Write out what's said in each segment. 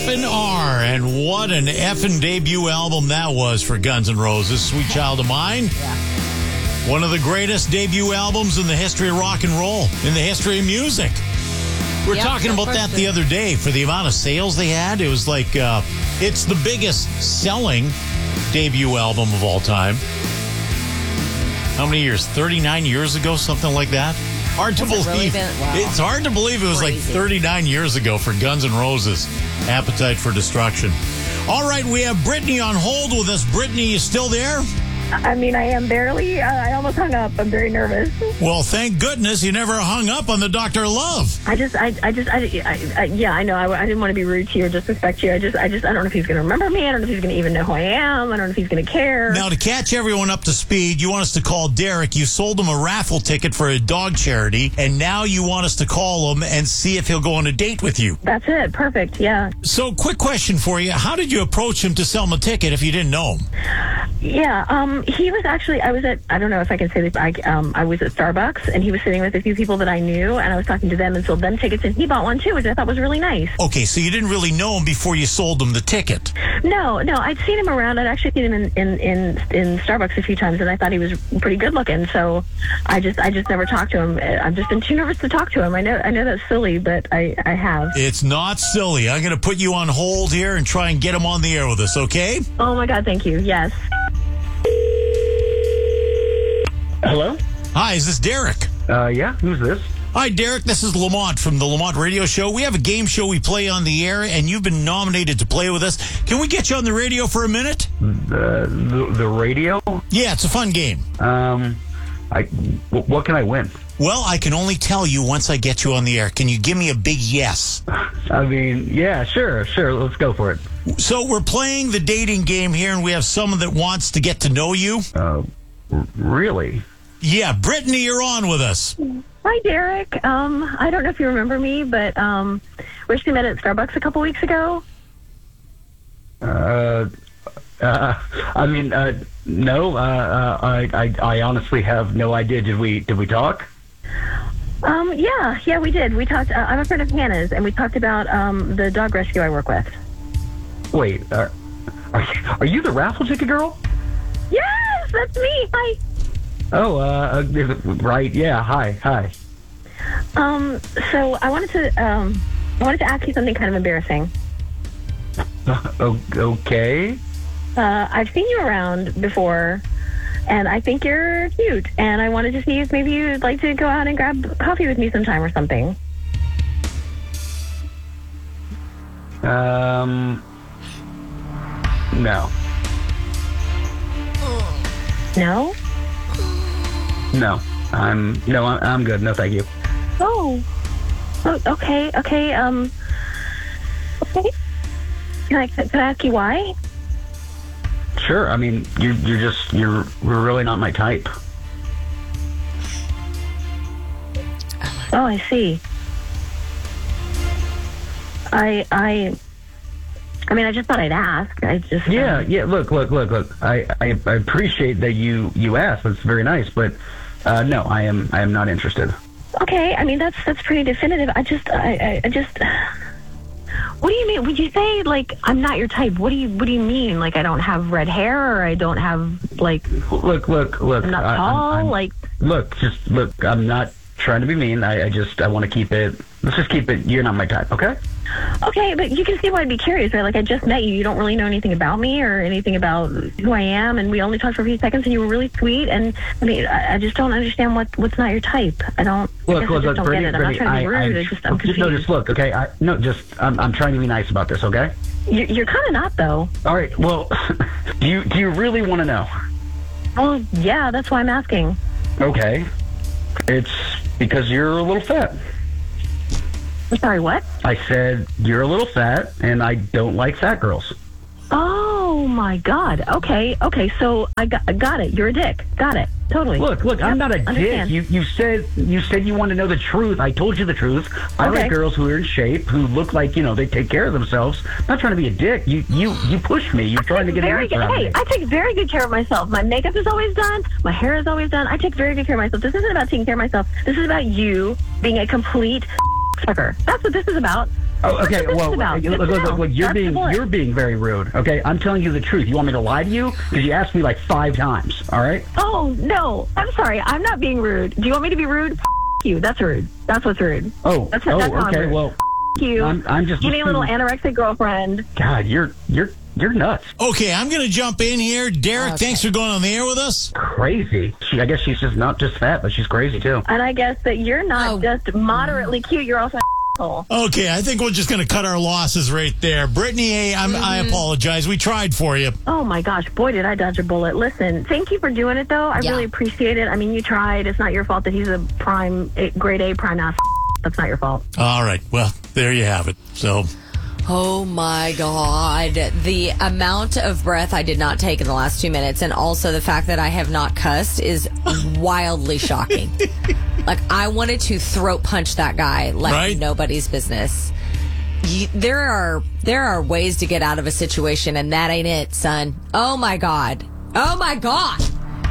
Effin' R, and what an effin' debut album that was for Guns N' Roses, Sweet Child of Mine. Yeah. One of the greatest debut albums in the history of rock and roll, in the history of music. We were talking about that the other day. For the amount of sales they had, it was like, it's the biggest selling debut album of all time. How many years? 39 years ago, something like that? Hard to believe. Really wow. It's hard to believe it was Crazy. like 39 years ago for Guns N' Roses. Appetite for Destruction. All right, we have Brittany on hold with us. Brittany, you still there? I mean, I am barely. I almost hung up. I'm very nervous. Well, thank goodness you never hung up on the Dr. Love. I know. I didn't want to be rude to you or disrespect you. I don't know if he's going to remember me. I don't know if he's going to even know who I am. I don't know if he's going to care. Now, to catch everyone up to speed, you want us to call Derek. You sold him a raffle ticket for a dog charity, and now you want us to call him and see if he'll go on a date with you. That's it. Perfect. Yeah. So, quick question for you. How did you approach him to sell him a ticket if you didn't know him? Yeah. He was actually, I don't know if I can say this, I was at Starbucks, and he was sitting with a few people that I knew, and I was talking to them and sold them tickets, and he bought one too, which I thought was really nice. Okay, so you didn't really know him before you sold him the ticket. No, I'd seen him around. I'd actually seen him in Starbucks a few times, and I thought he was pretty good looking, so I just never talked to him. I've just been too nervous to talk to him. I know that's silly, but I have. It's not silly. I'm going to put you on hold here and try and get him on the air with us, okay? Oh my God, thank you. Yes. Hello? Hi, is this Derek? Yeah, who's this? Hi, Derek. This is Lamont from the Lamont Radio Show. We have a game show we play on the air, and you've been nominated to play with us. Can we get you on the radio for a minute? The radio? Yeah, it's a fun game. What can I win? Well, I can only tell you once I get you on the air. Can you give me a big yes? I mean, yeah, sure. Let's go for it. So we're playing the dating game here, and we have someone that wants to get to know you. Really? Yeah, Brittany, you're on with us. Hi, Derek. I don't know if you remember me, but we actually met at Starbucks a couple weeks ago. No. I honestly have no idea. Did we talk? Yeah, we did. We talked. I'm a friend of Hannah's, and we talked about the dog rescue I work with. Wait, are you the raffle ticket girl? Yes, that's me. Hi. Oh, right. Yeah. Hi. So I wanted to ask you something kind of embarrassing. Okay. I've seen you around before, and I think you're cute, and I wanted to see if maybe you'd like to go out and grab coffee with me sometime or something. No. No? No. I'm good. No, thank you. Oh, okay. Okay. Can I ask you why? Sure. I mean, you're really not my type. Oh, I see. I mean, I just thought I'd ask. Yeah. Look. I appreciate that you asked. That's very nice, but no, I am not interested. Okay. I mean, that's pretty definitive. I just. What do you mean? Would you say like I'm not your type? What do you mean? Like I don't have red hair, or I don't have like. Look. I'm not tall. Look. I'm not trying to be mean. I want to keep it. Let's just keep it. You're not my type. Okay. Okay, but you can see why I'd be curious, right? Like, I just met you. You don't really know anything about me or anything about who I am, and we only talked for a few seconds, and you were really sweet, and, I mean, I just don't understand what's not your type. I don't get it. I'm not trying to be rude. I'm confused. No, just look, okay? I'm trying to be nice about this, okay? You're kind of not, though. All right, well, do you really want to know? Well, yeah, that's why I'm asking. Okay. It's because you're a little fat. I'm sorry, what? I said you're a little fat, and I don't like fat girls. Oh, my God. Okay, so I got it. You're a dick. Got it. Totally. Look, yep, I'm not a dick. You said you want to know the truth. I told you the truth. I like girls who are in shape, who look like, they take care of themselves. I'm not trying to be a dick. You pushed me. You're trying to get an answer out of me. I take very good care of myself. My makeup is always done. My hair is always done. I take very good care of myself. This isn't about taking care of myself. This is about you being a complete sucker. That's what this is about. Oh, okay. Well, look, you're being very rude. Okay, I'm telling you the truth. You want me to lie to you? Because you asked me like 5 times. All right. Oh no, I'm sorry. I'm not being rude. Do you want me to be rude? F*** you. That's rude. That's what's rude. That's okay. Well, F*** you. I'm just getting a little anorexic girlfriend. God, you're nuts. Okay, I'm going to jump in here. Derek, thanks for going on the air with us. Crazy. I guess she's just not just fat, but she's crazy too. And I guess that you're not just moderately cute. You're also asshole. Okay, I think we're just going to cut our losses right there. Brittany, I apologize. We tried for you. Oh, my gosh. Boy, did I dodge a bullet. Listen, thank you for doing it, though. I really appreciate it. I mean, you tried. It's not your fault that he's a grade A prime ass. That's not your fault. All right. Well, there you have it. So... Oh my God. The amount of breath I did not take in the last 2 minutes, and also the fact that I have not cussed, is wildly shocking. Like, I wanted to throat punch that guy like nobody's business. There are ways to get out of a situation, and that ain't it, son. Oh my God. Oh my God.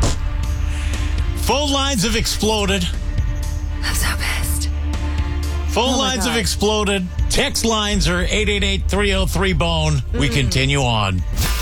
Phone lines have exploded. I'm so pissed. Phone lines have exploded. Text lines are 888-303-BONE. We continue on.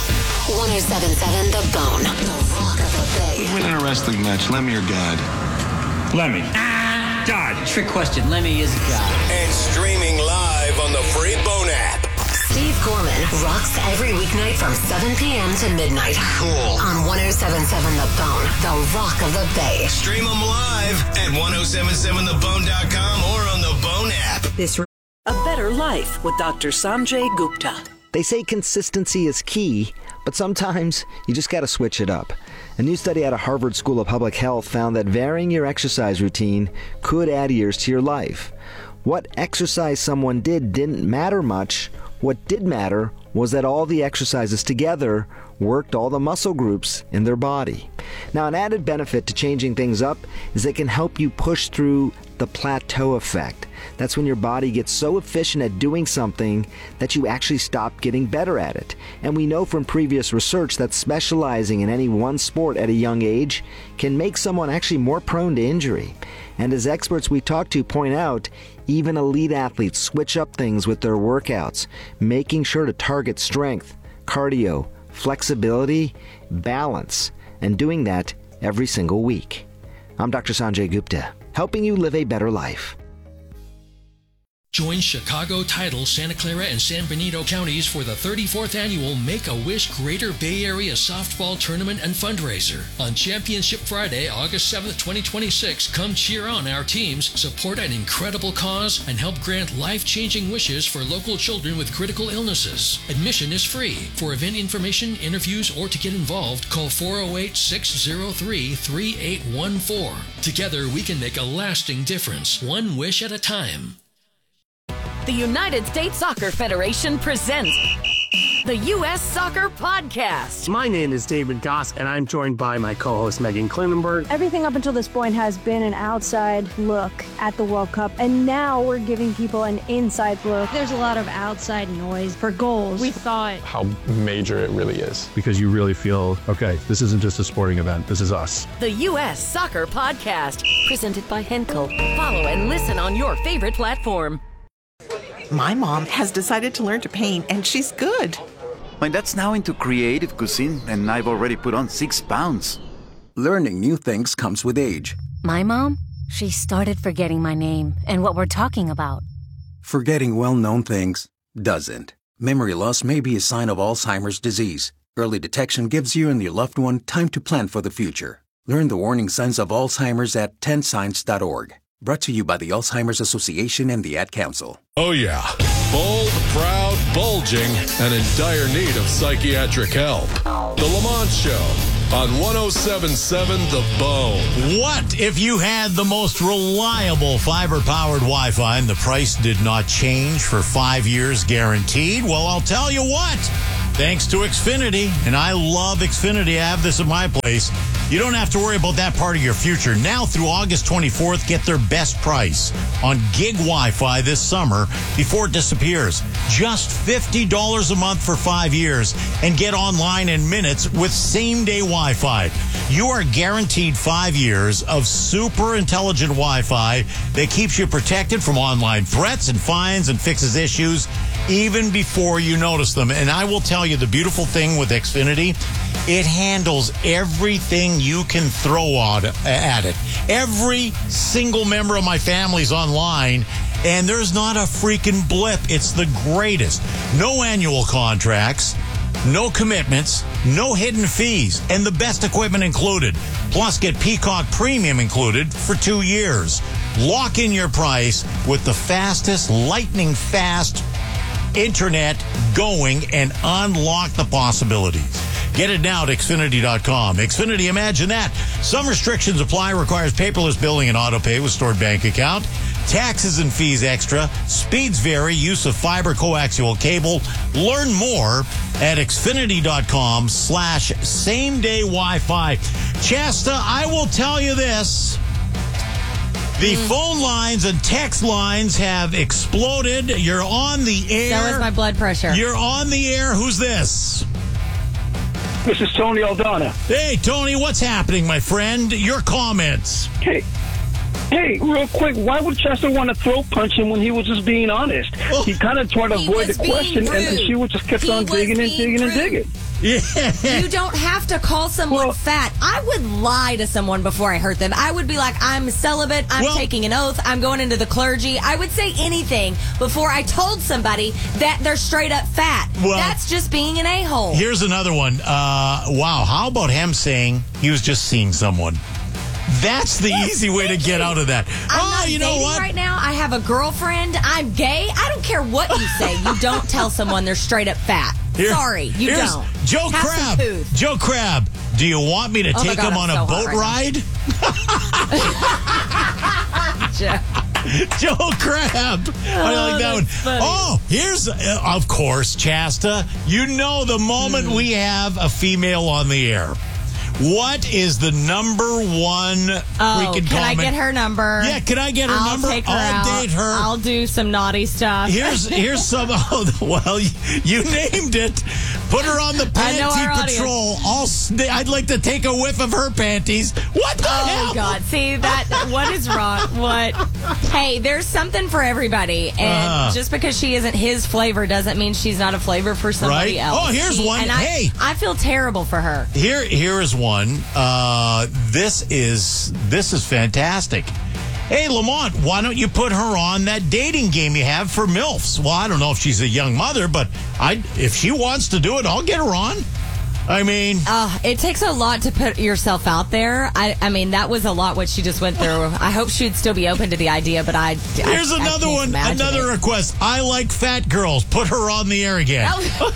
107.7 The Bone. The Rock of the Bay. Win in a wrestling match, Lemmy or God? Lemmy. God. Trick question. Lemmy is God. And streaming live on the free Bone app. Steve Gorman rocks every weeknight from 7 p.m. to midnight. Cool. On 107.7 The Bone, the Rock of the Bay. Stream them live at 1077thebone.com or on the Bone app. A Better Life with Dr. Sanjay Gupta. They say consistency is key, but sometimes you just got to switch it up. A new study out of Harvard School of Public Health found that varying your exercise routine could add years to your life. What exercise someone did didn't matter much. What did matter was that all the exercises together worked all the muscle groups in their body. Now, an added benefit to changing things up is they can help you push through the plateau effect. That's when your body gets so efficient at doing something that you actually stop getting better at it. And we know from previous research that specializing in any one sport at a young age can make someone actually more prone to injury. And as experts we talk to point out, even elite athletes switch up things with their workouts, making sure to target strength, cardio, flexibility, balance, and doing that every single week. I'm Dr. Sanjay Gupta, helping you live a better life. Join Chicago, Tidal, Santa Clara, and San Benito counties for the 34th annual Make-A-Wish Greater Bay Area Softball Tournament and Fundraiser. On Championship Friday, August 7th, 2026, come cheer on our teams, support an incredible cause, and help grant life-changing wishes for local children with critical illnesses. Admission is free. For event information, interviews, or to get involved, call 408-603-3814. Together, we can make a lasting difference, one wish at a time. The United States Soccer Federation presents the U.S. Soccer Podcast. My name is David Goss, and I'm joined by my co-host Megan Klinenberg. Everything up until this point has been an outside look at the World Cup, and now we're giving people an inside look. There's a lot of outside noise for goals. We thought how major it really is. Because you really feel, okay, this isn't just a sporting event, this is us. The U.S. Soccer Podcast, presented by Henkel. Follow and listen on your favorite platform. My mom has decided to learn to paint, and she's good. My dad's now into creative cuisine, and I've already put on 6 pounds. Learning new things comes with age. My mom, she started forgetting my name and what we're talking about. Forgetting well-known things doesn't. Memory loss may be a sign of Alzheimer's disease. Early detection gives you and your loved one time to plan for the future. Learn the warning signs of Alzheimer's at 10signs.org. Brought to you by the Alzheimer's Association and the Ad Council. Oh yeah. Bold, proud, bulging, and in dire need of psychiatric help. The Lamont Show on 107.7 The Bone. What if you had the most reliable fiber-powered Wi-Fi and the price did not change for 5 years guaranteed? Well, I'll tell you what. Thanks to Xfinity, and I love Xfinity. I have this at my place. You don't have to worry about that part of your future. Now through August 24th, get their best price on gig Wi-Fi this summer before it disappears. Just $50 a month for 5 years and get online in minutes with same-day Wi-Fi. you are guaranteed 5 years of super intelligent Wi-Fi that keeps you protected from online threats and fines and fixes issues even before you notice them. And I will tell you the beautiful thing with Xfinity, it handles everything you can throw at it. Every single member of my family's online, and there's not a freaking blip. It's the greatest. No annual contracts, no commitments, no hidden fees, and the best equipment included. Plus, get Peacock Premium included for 2 years. Lock in your price with the fastest, lightning-fast internet going and unlock the possibilities. Get it now at Xfinity.com. Xfinity, imagine that. Some restrictions apply. Requires paperless billing and auto pay with stored bank account. Taxes and fees extra. Speeds vary. Use of fiber coaxial cable. Learn more at Xfinity.com/same-day Wi-Fi. Chasta, I will tell you this. The phone lines and text lines have exploded. You're on the air. So is my blood pressure. You're on the air. Who's this? This is Tony Aldana. Hey, Tony, what's happening, my friend? Your comments. Hey, real quick, why would Chester want to throat punch him when he was just being honest? He kind of tried to avoid the question, and she would just kept on digging and digging and digging. Yeah. You don't have to call someone fat. I would lie to someone before I hurt them. I would be like, I'm celibate, I'm taking an oath, I'm going into the clergy. I would say anything before I told somebody that they're straight up fat. Well, that's just being an a-hole. Here's another one. Wow, how about him saying he was just seeing someone? That's the easy way to get out of that. I'm not you know dating what? right now. I have a girlfriend. I'm gay. I don't care what you say. You don't tell someone they're straight up fat. Sorry, you don't. Joe Have Crab. some tooth. Joe Crab, do you want me to take him on a boat ride? Joe Crab. I like that one. Funny. Oh, here's, of course, Chasta. You know the moment we have a female on the air. What is the number one freaking can I comment? get her number? Yeah, can I get her number? Take her I'll out. date her. I'll do some naughty stuff. Here's some. Well, you named it. Put her on the panty patrol. I'd like to take a whiff of her panties. What the hell? Oh God! See that? What is wrong? What? Hey, there's something for everybody, and just because she isn't his flavor doesn't mean she's not a flavor for somebody else. Oh, here's one. And hey, I feel terrible for her. Here is one. This is fantastic. Hey, Lamont, why don't you put her on that dating game you have for MILFs? Well, I don't know if she's a young mother, but if she wants to do it, I'll get her on. I mean... it takes a lot to put yourself out there. I mean, that was a lot what she just went through. I hope she'd still be open to the idea, but Here's another one, another request. I like fat girls. Put her on the air again.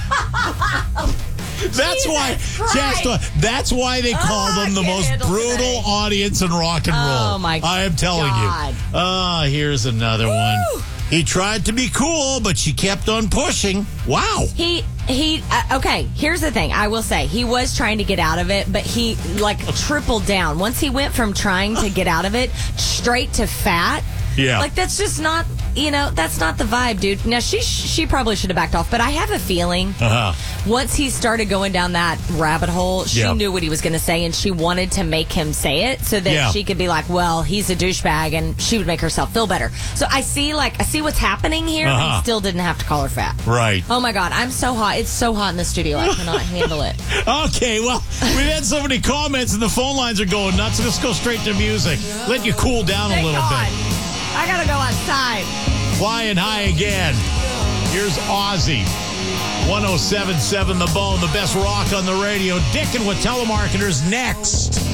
That's that's why they call them the most brutal audience in rock and roll. Oh, my God. I am telling you. Here's another one. He tried to be cool, but she kept on pushing. Wow. Okay, here's the thing. I will say, he was trying to get out of it, but he, tripled down. Once he went from trying to get out of it straight to fat, that's just not, that's not the vibe, dude. Now, she probably should have backed off, but I have a feeling once he started going down that rabbit hole, she knew what he was going to say, and she wanted to make him say it so that she could be like, well, he's a douchebag, and she would make herself feel better. So I see what's happening here, and still didn't have to call her fat. Right. Oh, my God. I'm so hot. It's so hot in the studio. I cannot handle it. Okay, well, we've had so many comments, and the phone lines are going nuts. So let's go straight to music. Let you cool down a little bit. I gotta go outside. Flying high again. Here's Ozzy. 107.7 The Bone, the best rock on the radio. Dickin' with telemarketers next.